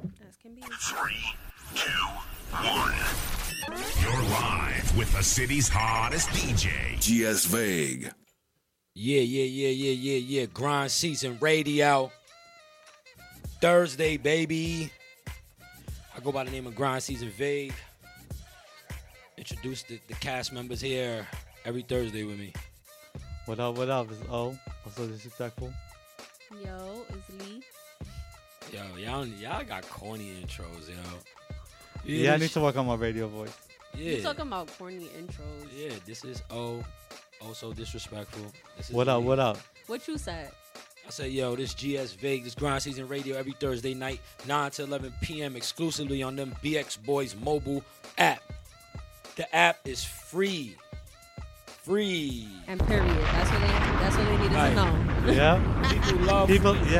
As can be. 3, 2, 1. You're live with the city's hottest DJ, GS Vague. Yeah. Grind Season Radio. Thursday, baby. I go by the name of Grind Season Vague. Introduce the cast members here every Thursday with me. What up? It's O. Also disrespectful. Yo, it's Lee. Yo, y'all got corny intros, yo. Yeah, I need to work on my radio voice. Yeah. You talking about corny intros. Yeah, this is O. Also disrespectful. This is What Lee. up? What you said? I say, yo, this GS Vague, this Grind Season Radio every Thursday night, 9 to 11 p.m. exclusively on them BX Boys mobile app. The app is free. And period. That's what they needed to know. Yeah. People love People, yeah.